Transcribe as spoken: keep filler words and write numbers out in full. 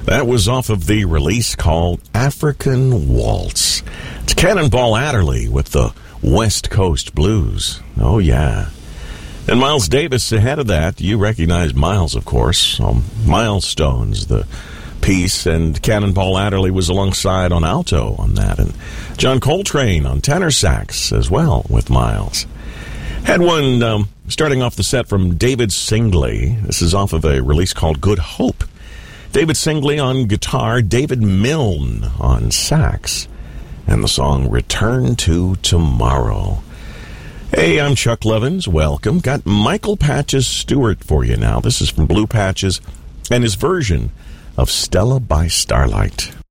That was off of the release called African Waltz. It's Cannonball Adderley with the West Coast Blues. Oh, yeah. And Miles Davis ahead of that. You recognize Miles, of course. Um, Milestones, the piece, and Cannonball Adderley was alongside on alto on that. And John Coltrane on tenor sax as well with Miles. Had one um, starting off the set from David Singley. This is off of a release called Good Hope. David Singley on guitar, David Milne on sax, and the song Return to Tomorrow. Hey, I'm Chuck Levins. Welcome. Got Michael Patches Stewart for you now. This is from Blue Patches and his version of Stella by Starlight.